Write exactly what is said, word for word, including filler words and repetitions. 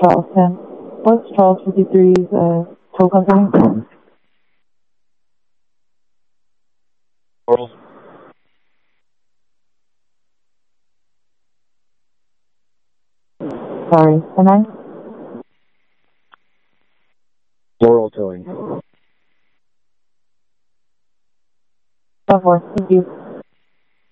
Charles ten. What's Charles fifty-three's uh, tow company? Laurel. Sorry, and then? Laurel Towing. Go for it. Thank you.